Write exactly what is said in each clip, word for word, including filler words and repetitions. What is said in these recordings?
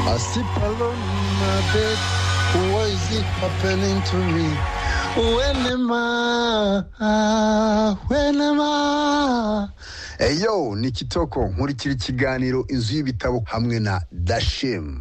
I sleep alone in my bed. What is it happening to me? When am I? When am I? Eyo, ni Kitoko nkurikira ikiganiro Inzu y'Ibitabo hamwe na Dashim.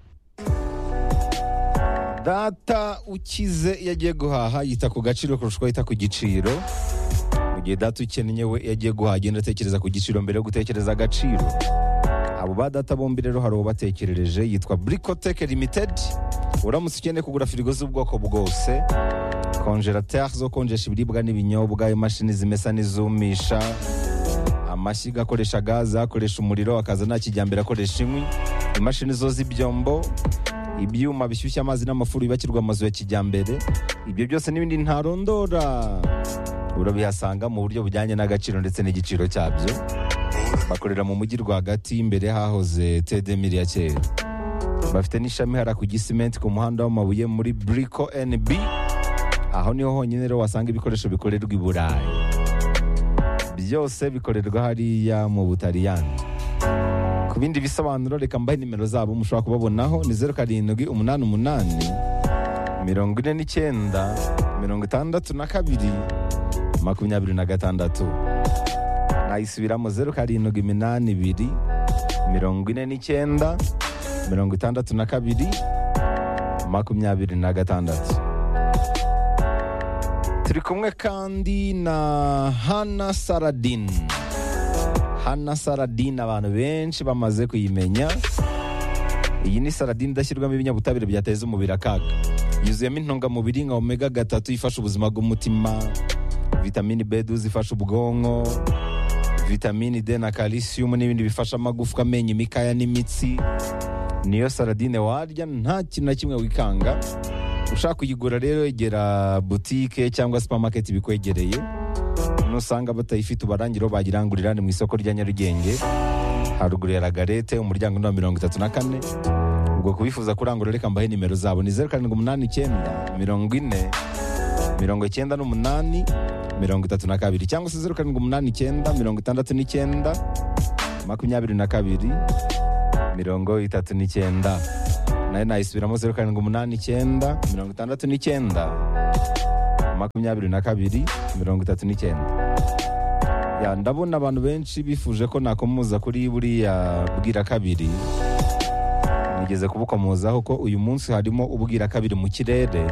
Data ukize yagiye guhaha yita ku gaciro kurushaho yita ku giciro. Mu gihe data ukennye we yagiye guhaha agenda atekereza ku giciro mbere yo gutekereza agaciro. Abo ba data bombi rero hari uwo batekerereje yitwa Bricotech Limited. Uramutse ukeneye kugura firigo z'ubwoko bwose, congélateur zo konjesha ibiribwa n'ibinyobwa, imashini zimesa n'izumisha, amashyiga akoresha gaze, akoresha umuriro, akaza nta kijyambere akoresha inkwi, imashini zo z'ibyombo, ibyuma bishyushya amazi n'amafuru yubakirwa amazu ya kijyambere, ibyo byose n'ibindi ntarondora urabihasanga mu buryo bujyanye n'agaciro ndetse n'igiciro cyabyo. Bakorera mu mujyi rwagati imbere hahoze T D Miri ya kera. Bafite n'ishami hara ku Gisimenti ku muhanda w'amabuye muri Brico N B. Aho niho honyine rero wasanga ibikoresho bikorerwa i Burayi. Byose bikorerwa hariya mu Butaliyani. Ku bindi bisobanuro reka mbahe nimero zabo mushobora kubabonaho ni zeru karindwi umunani umunani mirongo ine n'icyenda mirongo itandatu na kabiri makumyabiri na gatandatu. Nayisubiramo zeru karindwi iminani ibiri mirongo ine n'icyenda mirongo itandatu na kabiri makumyabiri na gatandatu. Turi kumwe kandi na Hana Saradin. Hana Saradin abantu benshi bamaze kuyimenya. Iyi ni saradin idashyirwamo ibinyabutabire byateza umubiri akaga. Yuzuyemo intungamubiri nka omega gatatu ifasha ubuzima bw'umutima, vitamini B twelve ifasha ubwonko, vitamini D na calcium n'ibindi bifasha amagufwa, amenyo, imikaya n'imitsi. Niyo saradine warya nta kintu na kimwe wikanga. Ushaka kuyigura rero egera boutique cyangwa supermarket bikwegereye. Nusanga batayifite ubarangiro bagirangurira ni mu isoko rya Nyarugenge haruguru ya Lagarete umuryango wa mirongo itatu na kane. Ubwo kubifuza kurangura reka mbahe nimero zabo ni zeru karindwi umunani icyenda mirongo ine mirongo icyenda n'umunani mirongo itatu na kabiri cyangwa se zeru karindwi umunani icyenda mirongo itandatu n'icyenda makumyabiri na kabiri mirongo itatu n'icyenda. Nayo nayisubiramo zeru karindwi umunani icyenda mirongo itandatu n'icyenda makumyabiri na kabiri mirongo itatu n'icyenda. Ya ndabona abantu benshi bifuje ko nakomuza kuri buriya bwira kabiri. Nigeze kubukomozaho ko uyu munsi harimo ubwira kabiri mu kirere.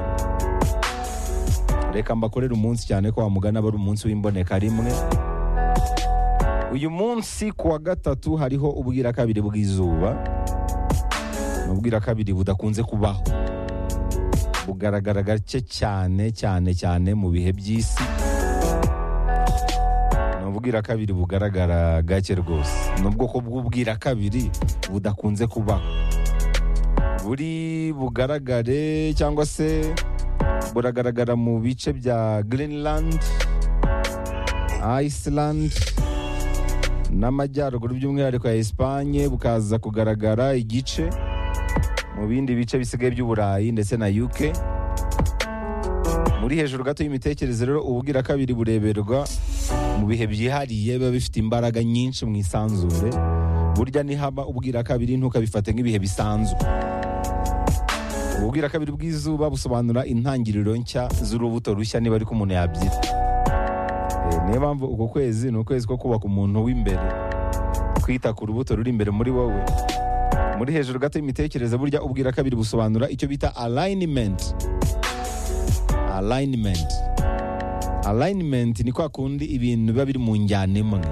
Reka mbakorera umunsi cyane ko wamugana bari umunsi w'imboneka rimwe. Uyu munsi kuwa gatatu hariho ubwira kabiri bw'izuba. Ubwira kabiri budakunze kubaho. Bugaragara gake cyane cyane cyane mu bihe by'isi. Ubwira kabiri bugaragara gake rwose. Nubwo ko bw'ubwira kabiri budakunze kubaho. Buri bugaragare cyangwa se buragaragara mu bice bya Greenland, Iceland n'amajyaruguru by'umwihariko ya Espagne, bukaza kugaragara igice mu bindi bice bisigaye by'Uburayi ndetse na U K. Muri hejuru gato y'imitekerereze rero ubwira kabiri bureberwa mu bihe byihariye biba bifite imbaraga nyinshi mu isanzure. Burya ni haba ubwira kabiri ntukabifate nk'ibihe bisanzwe. Ubwira kabiri bw'izuba busobanura intangiriro nshya z'urubuto rushya niba ariko umuntu yabyita. E, niyo mpamvu uko kwezi ni ukwezi ko kubaka umuntu w'imbere, kwita ku rubuto ruri imbere muri wowe. Muri hejuru gato y'imitekerereze burya ubwira kabiri busobanura icyo bita alignment. Alignment. Alignment ni kwa kundi ibintu biba biri mu njyana imwe.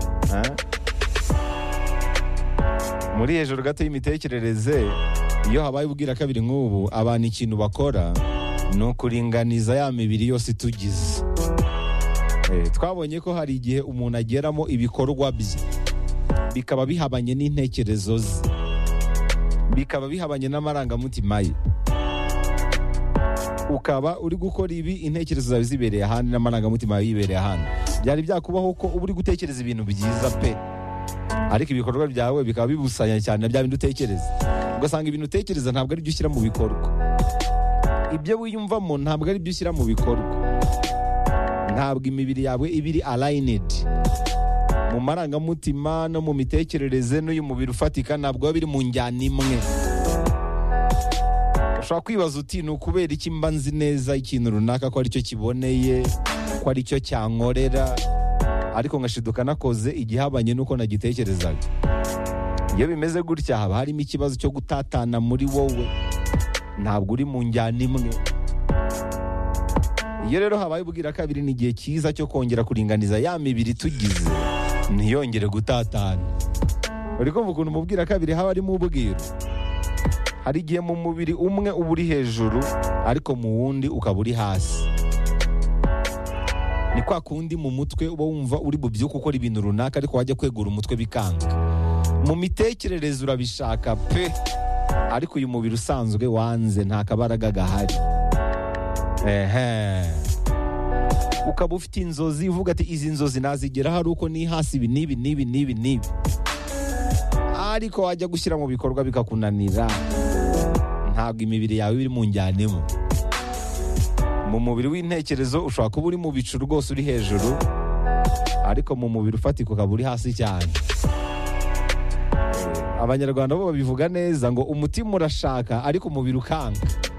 Muri hejuru gato y'imitekerereze iyo habaye ubwira kabiri nk'ubu abantu ikintu bakora ni ukuringaniza ya mibiri yose tugize. E, twabonye ko hari igihe umuntu ageramo ibikorwa bye bikaba bihabanye n'intekerezo ze, bikaba bihabanye n'amarangamutima ye. Ukaba uri gukora ibi intekerezo zawe zibereye ahandi n'amarangamutima yawe yibereye ahandi. Byari byakubaho ko uba uri gutekereza ibintu byiza pe, ariko ibikorwa byawe bikaba bibusanya cyane na bya bintu utekereza. Ugasanga ibintu utekereza ntabwo ari byo ushyira mu bikorwa. Ibyo wiyumvamo ntabwo ari byo ushyira mu bikorwa. Ntabwo imibiri yawe ibiri aligned. Mu marangamutima no mu mitekerereze n'uyu mubiri ufatika ntabwo biri mu njyana imwe. ushobora kwibaza uti ni ukubera iki mba nzi neza ikintu runaka ko aricyo kiboneye, ko aricyo cyankorera, ariko ngashiduka nakoze igihabanye n'uko nagitekerezaga. Iyo bimeze gutya haba harimo ikibazo cyo gutatana muri wowe, ntabwo uri mu njyana imwe. Iyo rero habaye ubwira kabiri, ni igihe cyiza cyo kongera kuringaniza ya mibiri tugize, ntiyongere gutatana. Uri kumva ukuntu mu bwira kabiri haba harimo ubwira? Hari igihe mu mubiri umwe uba uri hejuru, ariko mu wundi ukaba uri hasi. Ni kwa kundi mu mutwe uba wumva uri bubyuke ukora ibintu runaka, ariko wajya kwegura umutwe bikanga. Mu mitekerereze urabishaka pe, ariko uyu mubiri usanzwe wanze, nta kabaraga gahari. Ehe, ukaba ufite inzozi uvuga ati izi nzozi nazigera hari uko ni hasi ibi n'ibi n'ibi n'ibi n'ibi, ariko wajya gushyira mu bikorwa bikakunanira. Ntabwo imibiri yawe iri mu njyana imwe. Mu mubiri w'intekerezo ushobora kuba uri mu bicu rwose uri hejuru, ariko mu mubiri ufatika ukaba uri hasi cyane. Abanyarwanda bo babivuga neza ngo umutima urashaka ariko umubiri ukanga.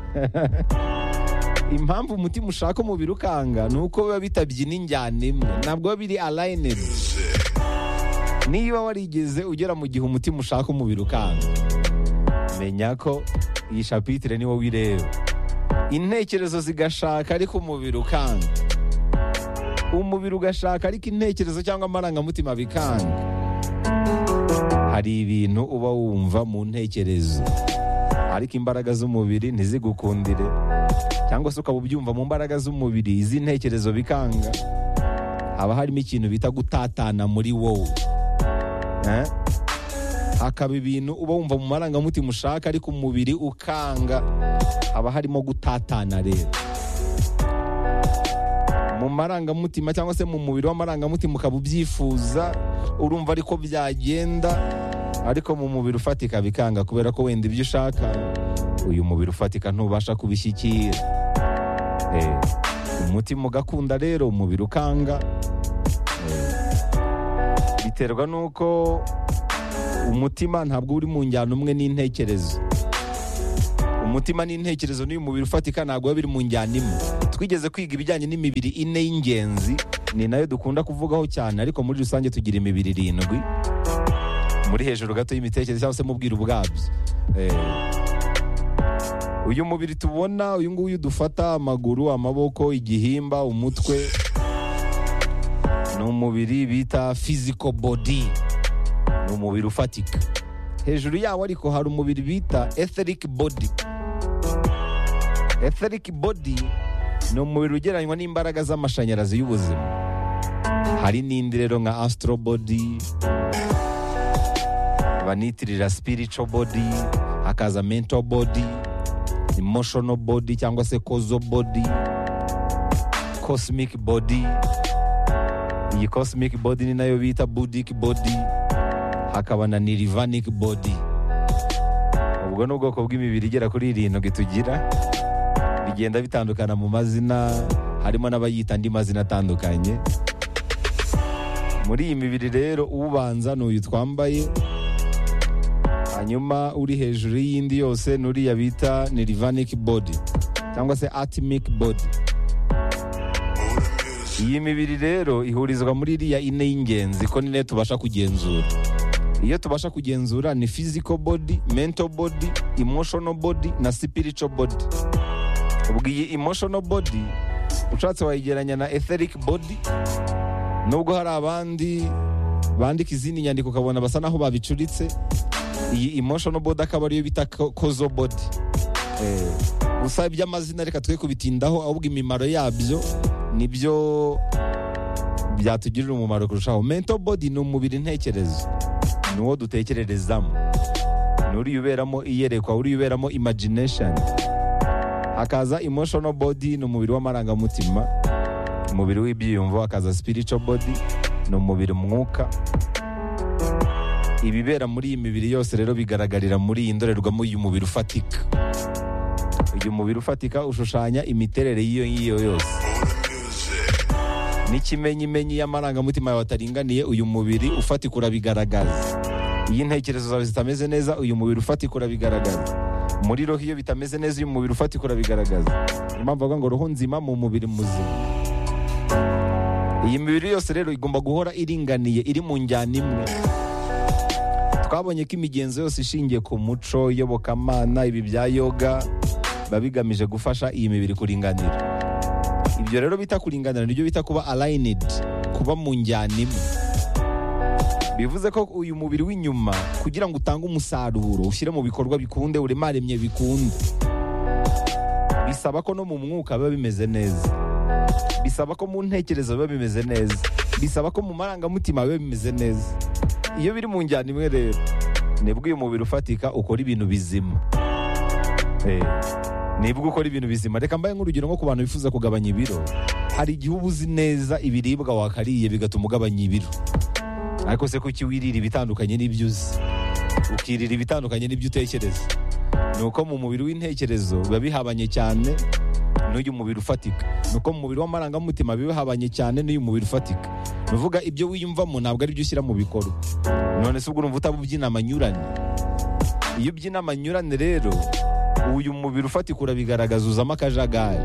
Impamvu umutima ushaka umubiri ukanga ni uko biba bitabyina injyana imwe, ntabwo biba biri aligned. Niba warigeze ugera mu gihe umutima ushaka umubiri ukanga, menya ko iyi shapitire ni wowe wireba. Intekerezo zigashaka ariko umubiri ukanga, umubiri ugashaka ariko intekerezo cyangwa amarangamutima bikanga. Hari ibintu uba wumva mu ntekerezo, ariko imbaraga z'umubiri ntizigukundire, cyangwa se ukaba ubyumva mu mbaraga z'umubiri, izi ntekerezo bikanga. Haba harimo ikintu bita gutatana muri wowe. Eh? Hakaba ibintu uba wumva mu marangamutima ushaka ariko umubiri ukanga. Haba harimo gutatana rero. Mu marangamutima cyangwa se mu mubiri w'amarangamutima ukaba ubyifuza, urumva ariko byagenda, ariko mu mubiri ufatika bikanga, kubera ko wenda ibyo ushaka uyu mubiri ufatika ntubasha kubishyikira. Eh, umutima ugakunda rero, umubiri ukanga. Eh, biterwa nuko umutima ntabwo uri mu njyana umwe n'intekerezo. Umutima n'intekerezo n'uyu mubiri ufatika ntabwo biri mu njyana imwe. Twigeze kwiga ibijyanye n'imibiri ine y'ingenzi, ni nayo dukunda kuvugaho cyane, ariko muri rusange tugira imibiri irindwi. Muri hejuru gato y'imitekerereze cyangwa se mu bwiru bwabyo. Eh, uyu mubiri tubona, uyu nguyu dufata, amaguru, amaboko, igihimba, umutwe, ni umubiri bita physical body. Ni umubiri ufatika. Hejuru yawo ariko hari umubiri bita etheric body. Etheric body ni umubiri ugereranywa n'imbaraga z'amashanyarazi y'ubuzima. Hari n'indi rero nka astral body, banitirira spiritual body, hakaza mental body, emotional body cyangwa se causal body, cosmic body. Iyi cosmic body ni nayo bita buddhic body, hakaba na nirvanic body. Ubwo ni ubwoko bw'imibiri igera kuri irindwi tugira, bigenda bitandukana mu mazina, harimo n'abayita andi mazina atandukanye. Muri iyi mibiri rero ubanza ni uyu twambaye, hanyuma uri hejuru y'indi yose nuriya bita nirvanic body cyangwa se atmic body. Iyi mibiri rero ihurizwa muri iriya ine y'ingenzi, ko nine tubasha kugenzura. Iyo tubasha kugenzura ni physical body, mental body, emotional body na spiritual body. Ubwo iyi emotional body ushatse wayigeranya na etheric body, nubwo hari abandi bandika izindi nyandiko ukabona basa naho babicuritse. Iyi emotional body akaba ariyo bita causal body. Eh, gusa iby'amazina reka twe kubitindaho, ahubwo imimaro yabyo nibyo byatugirira umumaro kurushaho. Mental body ni umubiri ntekerezo, ni uwo dutekererezamo, ni uri uberamo iyerekwa, uri uberamo imagination. Hakaza emotional body, ni umubiri w'amarangamutima, umubiri w'ibyiyumvo. Hakaza spiritual body, ni umubiri mwuka. Ibibera muri iyi mibiri yose rero bigaragarira muri iyi ndorerwamo y'uyu mubiri ufatika. Uyu mubiri ufatika ushushanya imiterere y'iyo ngiyo yose. N'ikimenyimenyi y'amarangamutima yawe ataringaniye, uyu mubiri ufatika urabigaragaza. Iyi ntekerezo zawe zitameze neza, uyu mubiri ufatika urabigaragaza. muri roho iyo bitameze neza uyu mubiri ufatika urabigaragaza. Niyo mpamvu bavuga ngo roho nzima mu mubiri muzima. Iyi mibiri yose rero igomba guhora iringaniye, iri mu njyana imwe. Twabonye ko imigenzo yose ishingiye ku muco, iyobokamana, ibi bya yoga biba bigamije gufasha iyi mibiri kuringanira. Ibyo rero bita kuringanira nibyo bita kuba aligned, kuba mu njyana imwe. Bivuze ko uyu mubiri w'inyuma kugira ngo utange umusaruro, ushyire mu bikorwa bikunde, uremaremye bikunde, bisaba ko no mu mwuka biba bimeze neza, bisaba ko mu ntekerezo biba bimeze neza, bisaba ko mu marangamutima biba bimeze neza. Iyo biri mu njyana imwe rero nibwo uyu mubiri ufatika ukora ibintu bizima. Eh, nibwo ukora ibintu bizima. Reka mbaye nk'urugero nko ku bantu bifuza kugabanya ibiro. Hari igihe uba uzi neza ibiribwa wakariye bigatuma ugabanya ibiro, ariko se kuki wirira ibitandukanye n'ibyo uzi, ukirira ibitandukanye n'ibyo utekereza? Nuko mu mubiri w'intekerezo biba bihabanye cyane n'uyu mubiri ufatika. Nuko mu mubiri w'amarangamutima biba bihabanye cyane n'uyu mubiri ufatika. Nuvuga ibyo wiyumvamo ntabwo ari byo ushyira mu bikorwa. None se ubwo urumva utabubyina amanyurane? Iyo ubyina amanyurane rero uyu mubiri ufatika urabigaragaza, uzamo akajagari.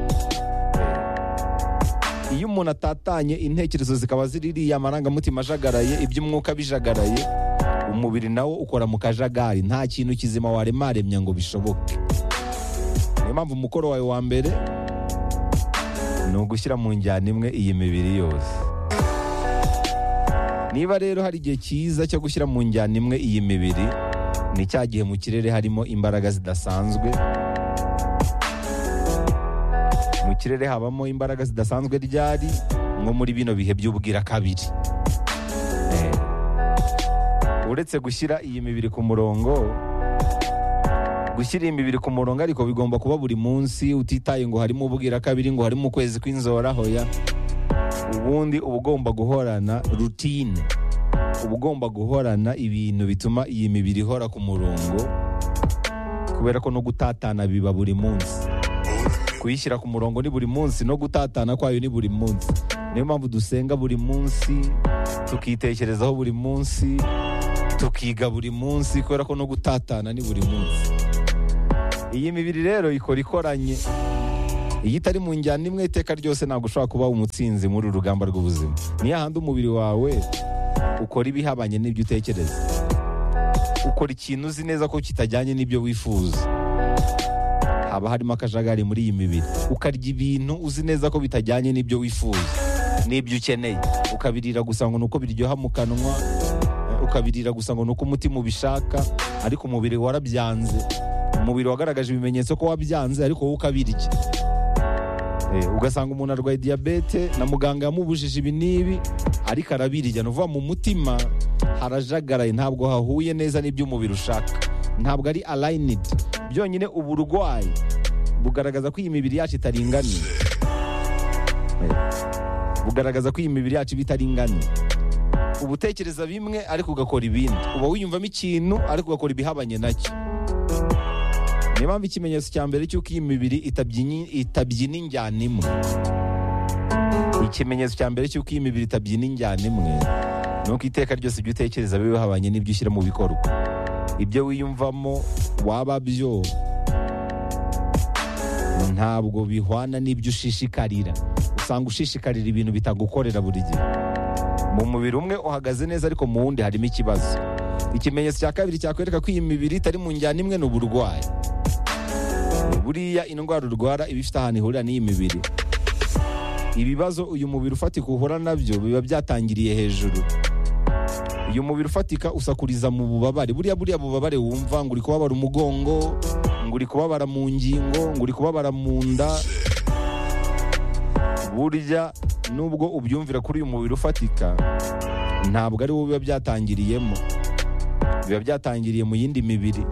Iyo umuntu atatanye, intekerezo zikaba ziririye, amarangamutima ajagaraye, iby'umwuka bijagaraye, umubiri nawo ukora mu kajagari, nta kintu kizima waremaremya ngo bishoboke. Niyo mpamvu umukoro wawe wa mbere ni ugushyira mu njyana imwe iyi mibiri yose. Niba rero hari igihe cyiza cyo gushyira mu njyana imwe iyi mibiri, ni cya gihe mu kirere harimo imbaraga zidasanzwe. Mu kirere habamo imbaraga zidasanzwe ryari? Nko muri bino bihe by'ubwira kabiri. Eh. Uretse gushyira iyi mibiri ku murongo, gushyira iyi mibiri ku murongo ariko bigomba kuba buri munsi, utitaye ngo harimo ubwira kabiri, ngo harimo ukwezi kw'inzora, hoya. Ubundi uba ugomba guhorana routine, uba ugomba guhorana ibintu bituma iyi mibiri ihora ku murongo, kubera ko no gutatana biba buri munsi. Kuyishyira ku murongo ni buri munsi, no gutatana kwayo ni buri munsi. Niyo mpamvu dusenga buri munsi, tukitekerezaho buri munsi, tukiga buri munsi, kubera ko no gutatana ni buri munsi. Iyi mibiri rero ikora ikoranye. Iyo itari mu njyana imwe iteka ryose ntabwo ushobora kuba umutsinzi muri uru rugamba rw'ubuzima. Niyo handi umubiri wawe ukora ibihabanye n'ibyo utekereza, ukora ikintu uzi neza ko kitajyanye n'ibyo wifuza, haba harimo akajagari muri iyi mibiri. Ukarya ibintu uzi neza ko bitajyanye n'ibyo wifuza, n'ibyo ukeneye, ukabirira gusa ngo nuko biryoha mu kanwa, ukabirira gusa ngo nuko umutima ubishaka, ariko umubiri warabyanze. Umubiri wagaragaje ibimenyetso ko wabyanze, ariko wowe ukabirya. Eh, ugasanga umuntu arwaye diyabete na muganga yamubujije ibi n'ibi, ariko arabirya. Nuvuga mu mutima harajagaraye, ntabwo hahuye neza n'ibyo umubiri ushaka, ntabwo ari aligned. Byonyine uburwayi bugaragaza ko iyi mibiri yacu itaringaniye. Eh, bugaragaza ko iyi mibiri yacu bitaringaniye. Ubutekereza bimwe ariko ugakora ibindi, uba wiyumvamo ikintu ariko ugakora ibihabanye nacyo. Niyo mpamvu ikimenyetso cya mbere cy'uko iyi mibiri itabyina injyana imwe, ikimenyetso cya mbere cy'uko iyi mibiri itabyina injyana imwe ni uko iteka ryose ibyo utekereza biba bihabanye n'ibyo ushyira mu bikorwa. Ibyo wiyumvamo waba byo ntabwo bihwana n'ibyo ushishikarira. Usanga ushishikarira ibintu bitagukorera buri gihe. Mu mubiri umwe uhagaze neza, ariko mu wundi harimo ikibazo. Ikimenyetso cya kabiri cyakwereka ko iyi mibiri itari mu njyana imwe ni uburwayi. Buriya indwara urwara iba ifite ahantu ihurira n'iyi mibiri. Ibibazo uyu mubiri ufatika uhura nabyo biba byatangiriye hejuru. Uyu mubiri ufatika usakuriza mu bubabare. Buriya buriya bubabare wumva ngo uri kubabara umugongo, ngo uri kubabara mu ngingo, ngo uri kubabara mu nda, burya nubwo ubyumvira kuri uyu mubiri ufatika, ntabwo ari wowe biba byatangiriyemo, biba byatangiriye mu yindi mibiri.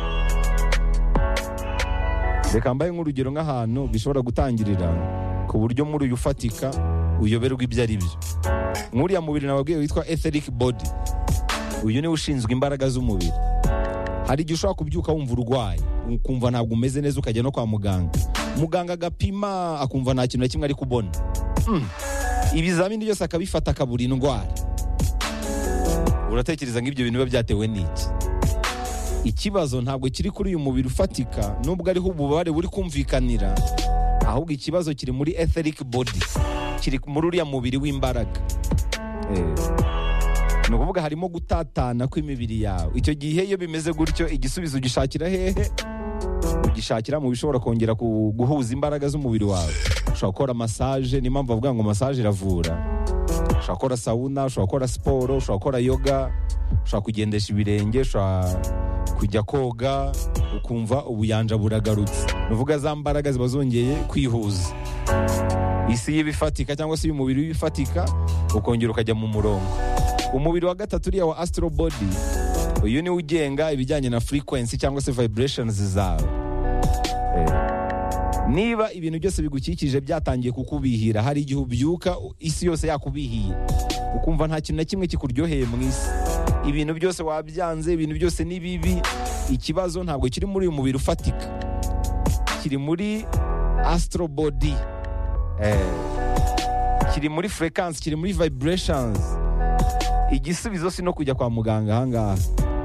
Reka mbaye nk'urugero nk'ahantu bishobora gutangirira, ku buryo muri uyu ufatika uyoberwa ibyo ari byo. Nk'uriya mubiri nababwiye witwa etheric body, uyu niwe ushinzwe imbaraga z'umubiri. Hari igihe ushobora kubyuka wumva urwaye, ukumva ntabwo umeze neza, ukajya no kwa muganga, muganga agapima akumva nta kintu na kimwe ari kubona. mm. Ibizamini byose akabifata akabura indwara. Uratekereza ngo ibyo bintu biba byatewe n'iki? ikibazo ntabwo kiri kuri uyu mubiri ufatika nubwo ariho ububabare buri kumvikanira, ahubwo ikibazo kiri muri etheric body, kiri muri uriya mubiri w'imbaraga. eh. Ni ukuvuga harimo gutatana kw'imibiri yawe. Icyo gihe iyo bimeze gutyo, igisubizo ugishakira hehe? Ugishakira mu bishobora kongera guhuza imbaraga z'umubiri wawe. Ushobora gukora massage, ni mpamvu bavuga ngo massage iravura. Ushobora gukora sauna, ushobora gukora siporo, ushobora gukora yoga, ushobora kugendesha ibirenge, ushobora kujya koga ukumva ubuyanja buragarutse. Ni ukuvuga za mbaraga ziba zongeye kwihuza. Isi y'ibifatika cyangwa se umubiri w'ibifatika ukongera ukajya mu murongo. Umubiri wa gatatu uriya wa astral body, uyu ni ugenga ibijyanye na frequency cyangwa se vibrations zawe. Eh. Niba ibintu byose bigukikije byatangiye kukubihira, hari igihe ubyuka isi yose yakubihiye, ukumva nta kintu na kimwe kikuryoheye mu isi, ibintu byose wabyanze, ibintu byose ni bibi. Ikibazo ntabwo kiri muri uyu mubiri ufatika, kiri muri astral body. Eh. Kiri muri frequency, kiri muri vibrations. Igisubizo si no kujya kwa muganga ahangaha,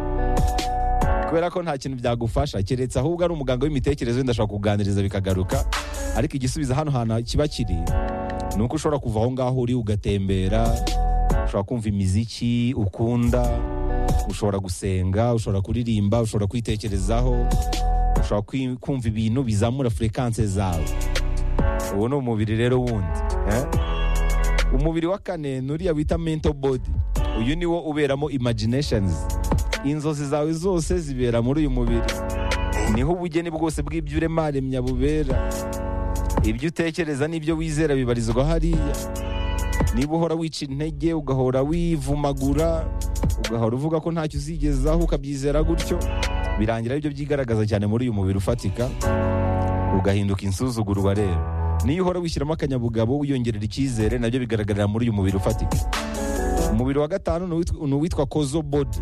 kubera ko nta kintu byagufasha, keretse ahubwo ari umuganga w'imitekerereze ndashaka kuganiriza bikagaruka. Ariko igisubizo hano hantu kiba kiri ni uko ushobora kuva aho ngaho uri ugatembera, ushobora kumva imiziki ukunda, ushobora gusenga, ushobora kuririmba, ushobora kwitekerezaho, ushobora kumva ibintu bizamura frequency zawe. Uwo ni umubiri rero wundi. eh? Umubiri wa kane nuriya wita mental body. Uyu ni wo uberamo imaginations. Inzozi zawe zose zibera muri uyu mubiri. Niho ubugeni bwose bw'ibyo uremaremya bubera. Ibyo utekereza n'ibyo wizera bibarizwa hariya. Niba uhora wica intege, ugahora wivumagura, ugahora uvuga ko ntacyo uzigezaho, ukabyizera gutyo, birangira ibyo byigaragaza cyane muri uyu mubiri ufatika, ugahinduka insuzugurwa rero. Niyo uhora wishyiramo akanyabugabo, wiyongerera icyizere, nabyo bigaragarira muri uyu mubiri ufatika. Umubiri wa gatanu ni uwitwa kozo body.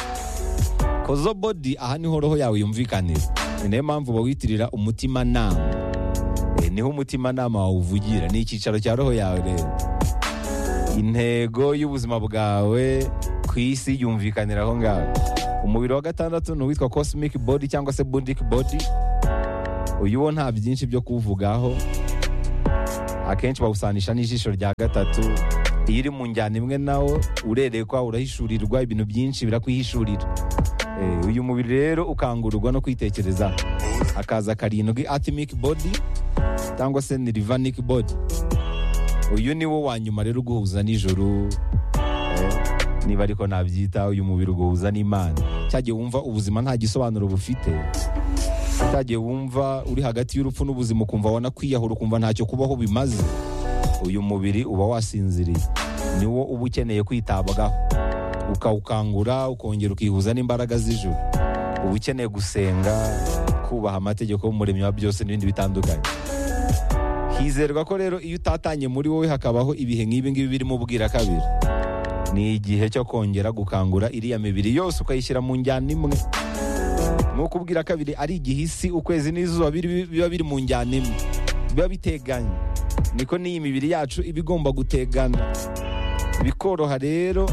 Kozo body, aha niho roho yawe yumvikanira. Ni nayo mpamvu bawitirira umutima nama. E, niho umutima nama wawe uvugira, ni icyicaro cya roho yawe rero. Intego y'ubuzima bwawe ku isi yumvikanira aho ngaho. Umubiri wa gatandatu ni uwitwa cosmic body cyangwa se buddhic body. Uyu wo nta byinshi byo kuvugaho, akenshi bawusanisha n'ijisho rya gatatu. Iyo uri mu njyana imwe nawo urerekwa, urahishurirwa, ibintu byinshi birakwihishurira. E, uyu mubiri rero ukangururwa no kwitekereza. Hakaza karindwi atomic body cyangwa se nirvanic body. Uyu ni wo wa nyuma rero uguhuza n'ijuru. E, niba ariko nabyita, uyu mubiri uguhuza n'Imana. Cyagiye wumva ubuzima nta gisobanuro bufite, cyagiye wumva uri hagati y'urupfu n'ubuzima, ukumva wana kwiyahura, ukumva ntacyo kubaho bimaze, uyu mubiri uba wasinziriye. Niwo uba ukeneye kwitabwaho, ukawukangura, ukongera ukihuza n'imbaraga z'ijuru. Uba ukeneye gusenga, kubaha amategeko y'umuremyi wa byose n'ibindi bitandukanye. Hizerwa ko rero iyo utatanye muri wowe hakabaho ibihe nk'ibi ngibi birimo ubwira kabiri, ni igihe cyo kongera gukangura iriya mibiri yose ukayishyira mu njyana imwe. Nk'uko ubwira kabiri ari igihe isi, ukwezi n'izuba biba biri mu njyana imwe, biba biteganye, niko n'iyi mibiri yacu iba igomba gutegana. Bikoroha rero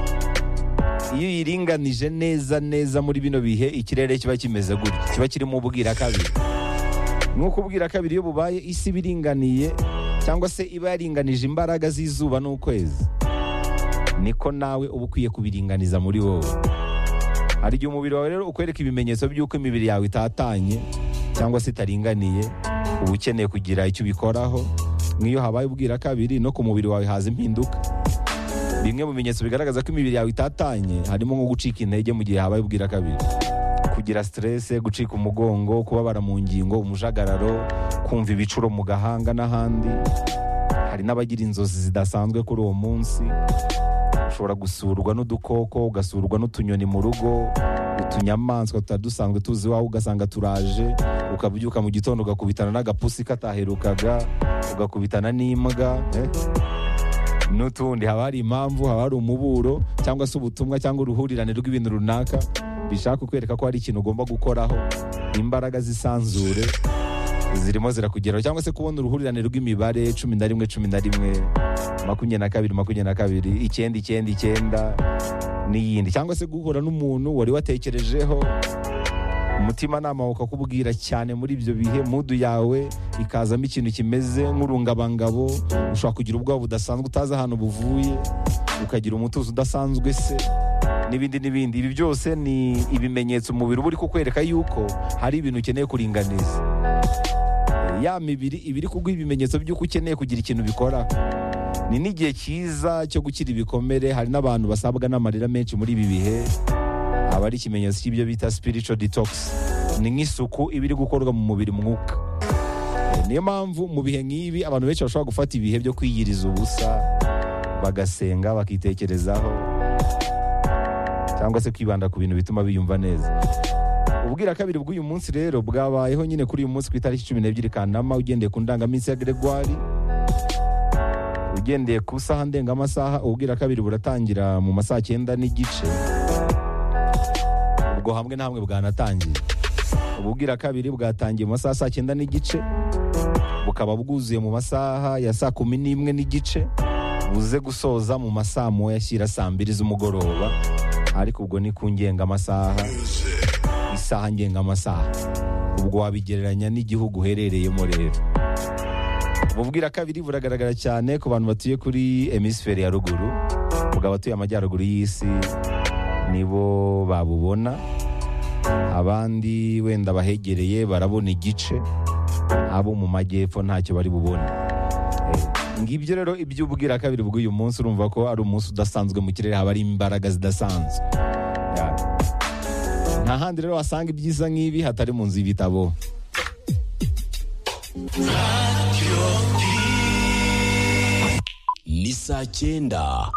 iyo uyiringanije neza neza muri bino bihe, ikirere kiba kimeze gutya, kiba kirimo ubwira kabiri. Nk'uko ubwira kabiri iyo bubaye, isi biringaniye cyangwa se iba yaringanije imbaraga z'izuba n'ukwezi, niko nawe uba ukwiye kubiringaniza muri wowe. Hari igihe umubiri wawe rero ukwereka ibimenyetso by'uko imibiri yawe itatanye cyangwa se itaringaniye, uba ukeneye kugira icyo ubikoraho. Nk'iyo habaye ubwira kabiri, no ku mubiri wawe haza impinduka. Bimwe mu bimenyetso bigaragaza ko imibiri yawe itatanye harimo nko gucika intege mu gihe habaye ubwira kabiri, kugira stress, gucika umugongo, kubabara mu ngingo, umujagararo, kumva ibicuro mu gahanga n'ahandi. Hari n'abagira inzozi zidasanzwe kuri uwo munsi. Ushobora gusurwa n'udukoko, ugasurwa n'utunyoni mu rugo, utunyamaswa tutadusanzwe tuzi wawe ugasanga turaje, ukabyuka mu gitondo ugakubitana n'agapusi kataherukaga, ugakubitana n'imbwa, eh? N'utundi. Haba hari impamvu, haba hari umuburo cyangwa se ubutumwa cyangwa uruhurirane rw'ibintu runaka bishaka kukwereka ko hari ikintu ugomba gukoraho. Imbaraga zisanzure zirimo zirakugeraho, cyangwa se kubona uruhurirane rw'imibare cumi na rimwe cumi na rimwe, makumyabiri na kabiri makumyabiri na kabiri, icyenda icyenda icyenda n'iyindi, cyangwa se guhura n'umuntu wari watekerejeho umutima nama ukakubwira cyane muri ibyo bihe, mudu yawe ikazamo ikintu kimeze nk'urungabangabo, ushobora kugira ubwoba budasanzwe utazi ahantu buvuye, ukagira umutuzo udasanzwe se n'ibindi n'ibindi. Ibi byose ni ibimenyetso umubiri uba uri kukwereka yuko hari ibintu ukeneye kuringaniza. Ya mibiri ibiri kuguha ibimenyetso by'uko ukeneye kugira ikintu bikora. Ni n'igihe cyiza cyo gukira ibikomere. Hari n'abantu basabwa n'amarira menshi muri ibi bihe, aba ari ikimenyetso cy'ibyo bita spiritual detox. Ni nk'isuku iba iri gukorwa mu mubiri mwuka. Niyo mpamvu mu bihe nk'ibi abantu benshi bashobora gufata ibihe byo kwiyiriza ubusa, bagasenga, bakitekerezaho, cyangwa se kwibanda ku bintu bituma biyumva neza. Ubwira kabiri bw'uyu munsi rero bwabayeho nyine kuri uyu munsi ku itariki cumi n'ebyiri Kanama, ugendeye ku ndangaminsi ya Gregoire, ugendeye ku saha ndengamasaha. Ubwira kabiri buratangira mu masaha cyenda n'igice, ubwo hamwe na hamwe bwanatangiye. Ubwira kabiri bwatangiye mu masaha saa cyenda n'igice, bukaba bwuzuye mu masaha ya saa kumi n'imwe n'igice, buze gusoza mu masaha moya ashyira saa mbiri z'umugoroba. Ariko ubwo ni ku ngengamasaha, isaha ngengamasaha, ubwo wabigereranya n'igihugu uherereyemo rero. Ubwira kabiri buragaragara cyane ku bantu batuye kuri hemisfere ya ruguru, ubwo abatuye amajyaruguru y'isi nibo babubona, abandi wenda bahegereye barabona igice, abo mu majyepfo ntacyo bari bubone. Ngibyo rero iby'ubwira kabiri bw'uyu munsi, urumva ko ari umunsi udasanzwe mu kirere, haba ari imbaraga zidasanzwe. Nta handi rero wasanga ibyiza nk'ibi hatari mu nzu y'ibitabo. Ni saa cyenda.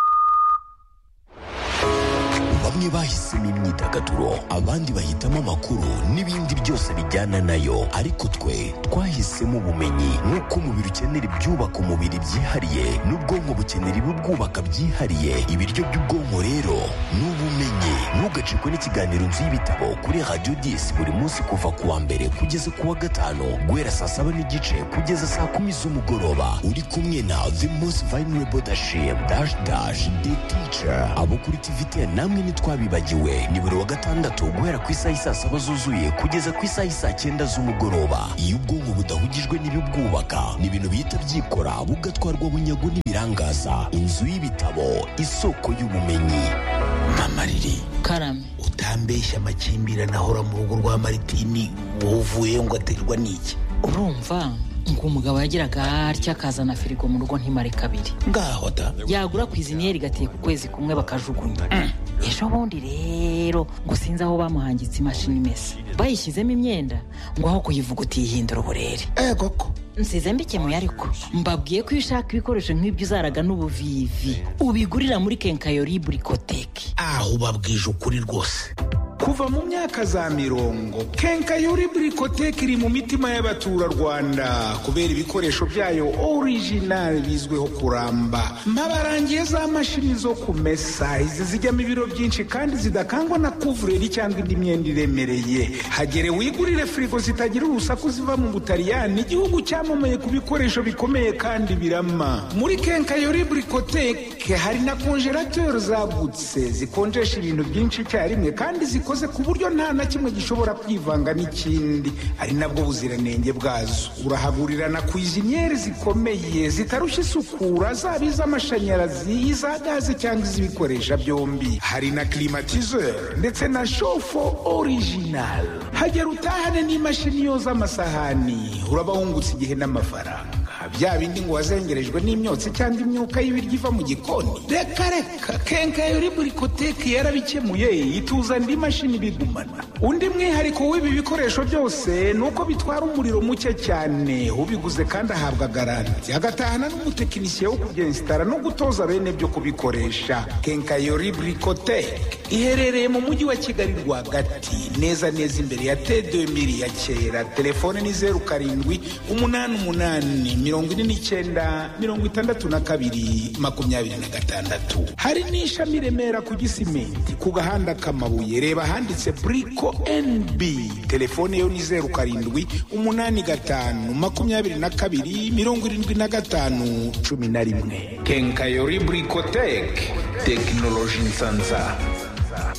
Bamwe bahisemo imyidagaduro, abandi bahitamo amakuru n'ibindi byose bijyana nayo, ariko twe twahisemo ubumenyi. Nk'uko umubiri ukenera ibyubaka umubiri byihariye, n'ubwonko bukenera ibibwubaka byihariye. Ibiryo by'ubwonko rero ni ubumenyi. Ntugacikwe n'ikiganiro Inzu y'Ibitabo kuri Radio dix buri munsi kuva ku wa mbere kugeza ku wa gatanu, guhera saa saba n'igice kugeza saa kumi z'umugoroba. Uri kumwe na the most vulnerable Dashim dash dash the teacher. Abo kuri T V ten namwe ni twabibagiwe, ni buri wa gatandatu guhera ku isaha isaa saba zuzuye kugeza ku isaha isaa cyenda z'umugoroba. Iyo ubwonko budahugijwe n'ibibwubaka, ni ibintu bihita byikora bugatwarwa bunyago n'ibirangaza. Inzu y'Ibitabo, isoko y'ubumenyi. Mama Riri, karame, utambeshya amakimbirane ahora mu rugo rwa Maritini, wowe uvuye ngo aterwa n'iki? Urumva ngo umugabo yagiraga atya akazana firigo mu rugo ntimare kabiri. Ngaho da, yagura ku iziniyeri gateye ku kwezi kumwe bakajugunya. Mm. Ejo bundi rero ngo sinzi aho bamuhangitse imashini imesa, bayishyizemo imyenda ngo aho kuyivuga utihindura uburere. Eh koko nsize mbikemuye, ariko mbabwiye ko iyo ushaka ibikoresho nk'ibyo uzaraga n'ubuvivi ubigurira muri Kenkayori Bricotek. aho ubabwije ukuri rwose. Kuva mu myaka za mirongo, Kenkayori Bricotek iri mu mitima y'abaturarwanda kubera ibikoresho byayo original bizwiho kuramba. Mpabarangiye za mashini zo kumesa, izi zijyamo ibiro byinshi kandi zidakangwa na kuvureri cyangwa indi myenda iremereye. Hagere wigurire frigo zitagira urusaku ziva mu Butaliyani, igihugu cyamamaye ku bikoresho bikomeye kandi birama. Muri Kenkayori Bricotek hari na congelateur zagutse zikonjesha ibintu byinshi icyarimwe kandi zikoze ku buryo nta na kimwe gishobora kwivanga n'ikindi, ari nabwo buziranenge bwazo. Urahagurira na cuisiniere zikomeye zitarushya isukura, zaba iz'amashanyarazi, iza gaze cyangwa iz'ibikoresha byombi. Hari na climatiseur ndetse na chauffe original. Hagera utahane n'imashini yoza amasahani, uraba wungutse igihe n'amafaranga. Bya bindi ngo wazengerejwe n'imyotsi cyangwa imyuka y'ibiryo iva mu gikoni, reka reka, Kenkayori Bricotek yarabikemuye, ituza indi mashini bigumana. Undi mwihariko w'ibi bikoresho byose ni uko bitwara umuriro muke cyane, ubiguze kandi ahabwa garanti, agatahana n'umutekinisiye wo kubyensitara no gutoza bene byo kubikoresha. Kenkayori Bricotek iherereye mu mujyi wa Kigali rwagati, neza neza imbere ya T deux mille ya kera. Telefone ni zeru karindwi umunani umunani mirongo ine n'icyenda mirongo itandatu na kabiri makumyabiri na gatandatu. Hari n'ishami Remera ku Gisimenti ku gahanda k'amabuye, reba ahanditse Brico N B. Telefone yo ni zeru karindwi umunani gatanu makumyabiri na kabiri mirongo irindwi na gatanu cumi na rimwe. Kenkayori Bricotek, tekinoloji nsanza.